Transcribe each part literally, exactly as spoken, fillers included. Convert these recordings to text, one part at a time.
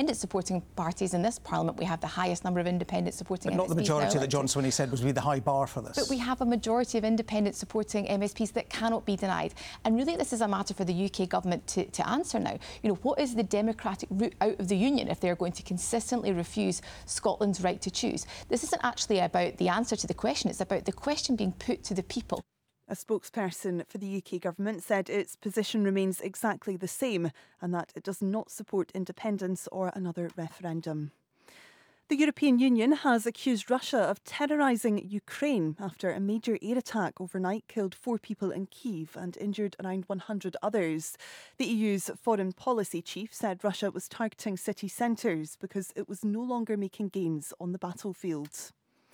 independent supporting parties in this Parliament. We have the highest number of independent supporting but M S Ps. Not the majority that John Swinney said was be the high bar for this. But we have a majority of independent supporting M S Ps that cannot be denied. And really this is a matter for the U K government to, to answer now. You know, what is the democratic route out of the Union if they're going to consistently refuse Scotland's right to choose? This isn't actually about the answer to the question, it's about the question being put to the people. A spokesperson for the U K government said its position remains exactly the same and that it does not support independence or another referendum. The European Union has accused Russia of terrorising Ukraine after a major air attack overnight killed four people in Kyiv and injured around one hundred others. The E U's foreign policy chief said Russia was targeting city centres because it was no longer making gains on the battlefield.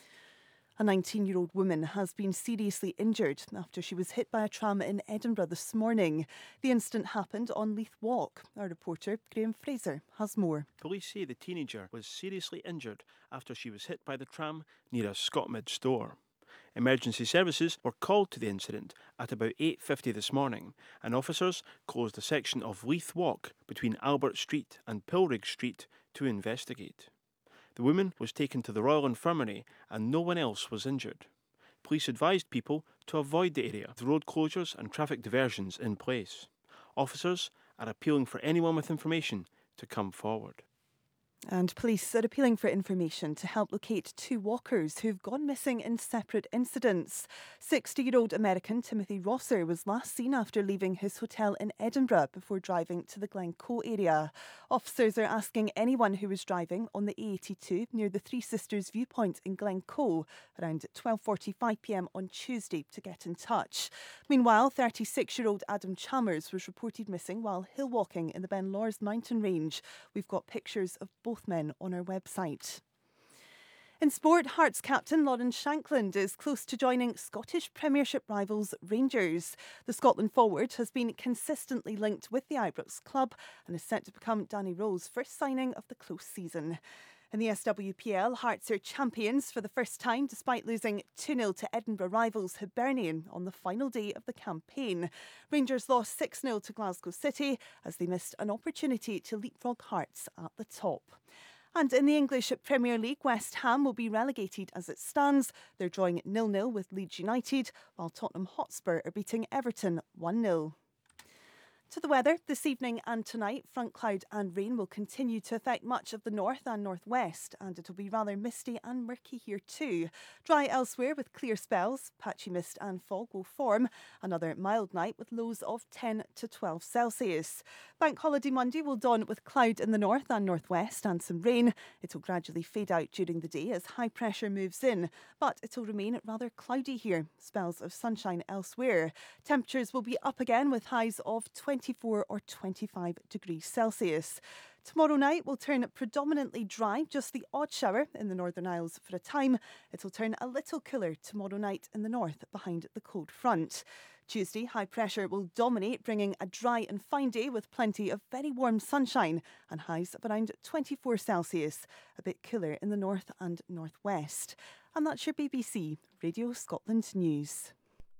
A nineteen-year-old woman has been seriously injured after she was hit by a tram in Edinburgh this morning. The incident happened on Leith Walk. Our reporter, Graham Fraser, has more. Police say the teenager was seriously injured after she was hit by the tram near a Scotmid store. Emergency services were called to the incident at about eight fifty this morning, and officers closed a section of Leith Walk between Albert Street and Pilrig Street to investigate. The woman was taken to the Royal Infirmary and no one else was injured. Police advised people to avoid the area with road closures and traffic diversions in place. Officers are appealing for anyone with information to come forward. And police are appealing for information to help locate two walkers who've gone missing in separate incidents. sixty-year-old American Timothy Rosser was last seen after leaving his hotel in Edinburgh before driving to the Glencoe area. Officers are asking anyone who was driving on the A eighty-two near the Three Sisters viewpoint in Glencoe around twelve forty-five p m on Tuesday to get in touch. Meanwhile, thirty-six-year-old Adam Chalmers was reported missing while hill walking in the Ben Lors mountain range. We've got pictures of both Both men on our website. In sport, Hearts captain Lawrence Shankland is close to joining Scottish Premiership rivals Rangers. The Scotland forward has been consistently linked with the Ibrox club and is set to become Danny Rowe's first signing of the close season. In the S W P L, Hearts are champions for the first time despite losing two nil to Edinburgh rivals Hibernian on the final day of the campaign. Rangers lost six nil to Glasgow City as they missed an opportunity to leapfrog Hearts at the top. And in the English Premier League, West Ham will be relegated as it stands. They're drawing nil nil with Leeds United, while Tottenham Hotspur are beating Everton one nil. To the weather, this evening and tonight, front cloud and rain will continue to affect much of the north and northwest, and it'll be rather misty and murky here too. Dry elsewhere with clear spells, patchy mist and fog will form. Another mild night with lows of ten to twelve Celsius. Bank holiday Monday will dawn with cloud in the north and northwest and some rain. It'll gradually fade out during the day as high pressure moves in, but it'll remain rather cloudy here. Spells of sunshine elsewhere. Temperatures will be up again with highs of twenty-four or twenty-five degrees Celsius. Tomorrow night will turn predominantly dry, just the odd shower in the Northern Isles for a time. It'll turn a little cooler tomorrow night in the north behind the cold front. Tuesday, high pressure will dominate, bringing a dry and fine day with plenty of very warm sunshine and highs of around twenty-four Celsius, a bit cooler in the north and northwest. And that's your B B C Radio Scotland News.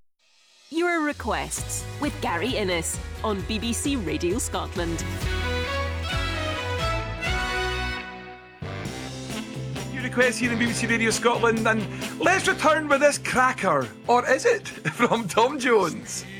Your requests with Gary Innes on B B C Radio Scotland. Your requests here on B B C Radio Scotland, and let's return with this cracker, or is it, from Tom Jones.